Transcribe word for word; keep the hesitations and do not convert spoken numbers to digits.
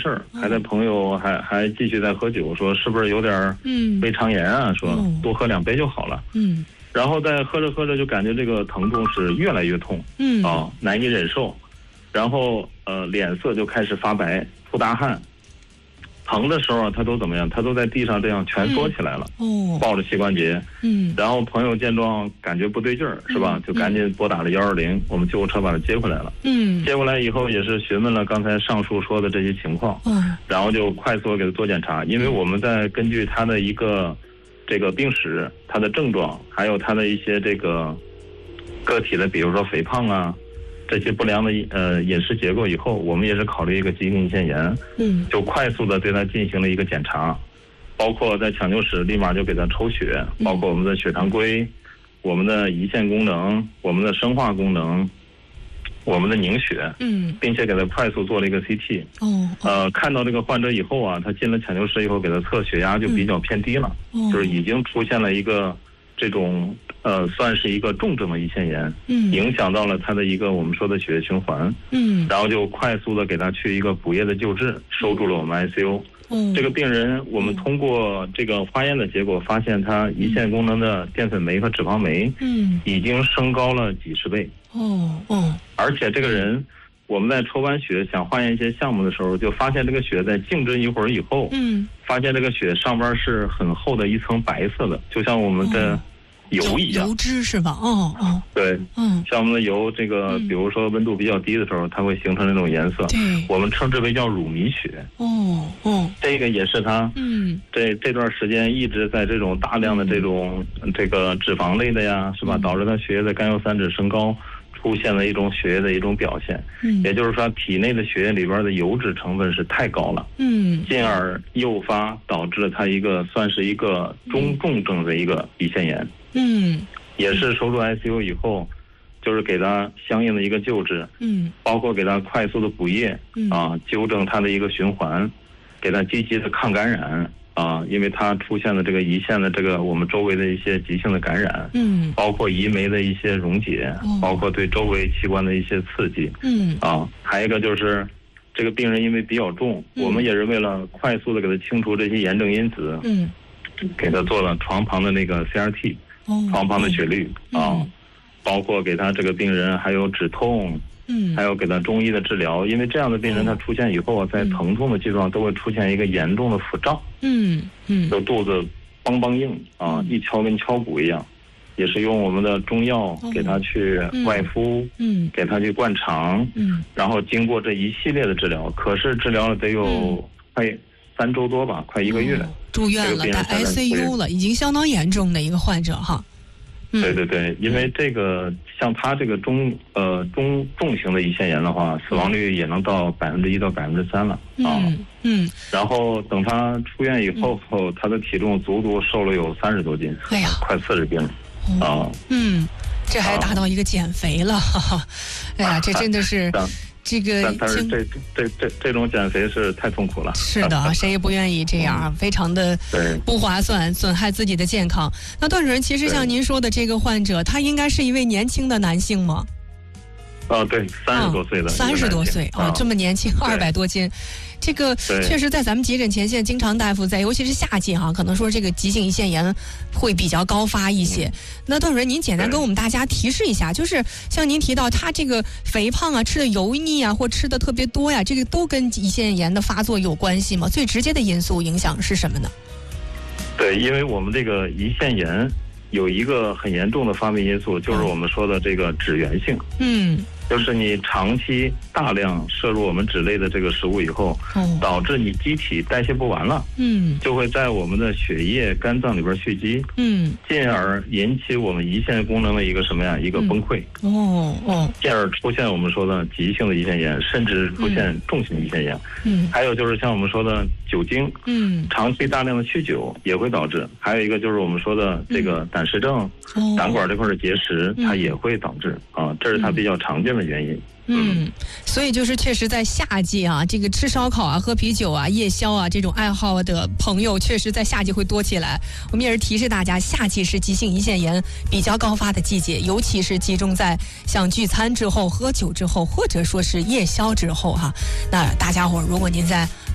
事儿，还在朋友还还继续在喝酒，说是不是有点嗯胃肠炎啊？说多喝两杯就好了。 嗯， 然后再喝着喝着就感觉这个疼痛是越来越痛， 嗯啊，难以忍受，然后呃脸色就开始发白，出大汗。疼的时候他都怎么样？他都在地上这样全缩起来了， 嗯、哦， 抱着膝关节。 嗯， 然后朋友见状感觉不对劲儿，是吧？ 嗯、 就赶紧拨打了幺二零，我们救护车把他接回来了。 嗯， 接过来以后也是询问了刚才上述说的这些情况， 嗯， 然后就快速给他做检查，因为我们在根据他的一个这个病史、他的症状，还有他的一些这个个体的，比如说肥胖啊。这些不良的呃饮食结构以后，我们也是考虑一个急性胰腺炎， 嗯， 就快速的对他进行了一个检查，包括在抢救室立马就给他抽血，包括我们的血常规、我们的胰腺功能、我们的生化功能、我们的凝血， 嗯， 并且给他快速做了一个 C T。 哦， 呃，看到这个患者以后啊，他进了抢救室以后，给他测血压就比较偏低了， 嗯、 就是已经出现了一个这种。呃，算是一个重症的胰腺炎， 嗯， 影响到了他的一个我们说的血液循环， 嗯， 然后就快速的给他去一个补液的救治，收住了我们 I C U。 嗯， 这个病人，我们通过这个化验的结果，发现他胰腺功能的淀粉酶和脂肪酶，嗯，已经升高了几十倍。 哦哦， 而且这个人，我们在抽完血想化验一些项目的时候，就发现这个血在静置一会儿以后，嗯，发现这个血上边是很厚的一层白色的，就像我们的。哦油一样， 油脂是吧？哦哦， 对， 嗯， 像我们的油，这个、嗯、比如说温度比较低的时候，它会形成那种颜色， 对， 我们称之为叫乳糜血。 哦哦， 这个也是它，嗯，这这段时间一直在这种大量的这种、嗯、这个脂肪类的呀，是吧？嗯、导致它血液的甘油三酯升高，出现了一种血液的一种表现。嗯，也就是说，体内的血液里边的油脂成分是太高了，嗯，进而诱发导致了它一个算是一个中重症的一个胰腺炎。嗯，也是收入 I C U 以后，就是给他相应的一个救治，嗯，包括给他快速的补液，嗯啊，纠正他的一个循环，给他积极的抗感染啊，因为他出现了这个胰腺的这个我们周围的一些急性的感染，嗯，包括胰酶的一些溶解，哦、包括对周围器官的一些刺激，嗯啊，还有一个就是这个病人因为比较重，嗯、我们也是为了快速的给他清除这些炎症因子，嗯，给他做了床旁的那个 C R T。床旁的血滤、嗯、啊，包括给他这个病人还有止痛，嗯，还有给他中医的治疗，因为这样的病人他出现以后啊，在疼痛的阶段都会出现一个严重的腹胀，嗯嗯，就肚子梆梆硬啊，一敲跟敲鼓一样，也是用我们的中药给他去外敷，嗯，给他去灌肠，嗯，然后经过这一系列的治疗，可是治疗了得有快三周多吧，快一个月。哦， 住院了，在 I C U 了，已经相当严重的一个患者哈。 嗯、对对对，因为这个像他这个中呃中重型的胰腺炎的话，死亡率也能到百分之一到百分之三了啊。嗯嗯。然后等他出院以后，嗯、他的体重足足瘦了有三十多斤， 哎呀， 快四十斤了啊。 嗯，这还达到一个减肥了，哈哈。哎呀，这真的是。这个， 但但是这这这这种减肥是太痛苦了。 是的，谁也不愿意这样，非常的不划算，损害自己的健康。那段主任，其实像您说的这个患者，他应该是一位年轻的男性吗？ 哦，对，三十多岁的， 三十多岁啊，这么年轻，二百多斤，这个确实在咱们急诊前线，经常大夫在，尤其是夏季哈，可能说这个急性胰腺炎会比较高发一些。嗯、那段主任，您简单跟我们大家提示一下，就是像您提到他这个肥胖啊，吃的油腻啊，或吃的特别多呀，这个都跟胰腺炎的发作有关系吗？最直接的因素影响是什么呢？ 对，因为我们这个胰腺炎有一个很严重的发病因素，就是我们说的这个脂源性。嗯。就是你长期大量摄入我们脂类的这个食物以后，哦、导致你机体代谢不完了，嗯，就会在我们的血液、肝脏里边蓄积，嗯，进而引起我们胰腺功能的一个什么呀？一个崩溃，嗯、哦哦，进而出现我们说的急性的胰腺炎，甚至出现重型胰腺炎。嗯，还有就是像我们说的酒精，嗯，长期大量的酗酒也会导致，还有一个就是我们说的这个胆石症，嗯、胆管这块的结石，它也会导致啊，这是它比较常见的原因。 嗯，所以就是确实在夏季啊，这个吃烧烤啊、喝啤酒啊、夜宵啊这种爱好的朋友，确实在夏季会多起来。我们也是提示大家，夏季是急性胰腺炎比较高发的季节，尤其是集中在像聚餐之后、喝酒之后，或者说是夜宵之后哈。那大家伙，如果您在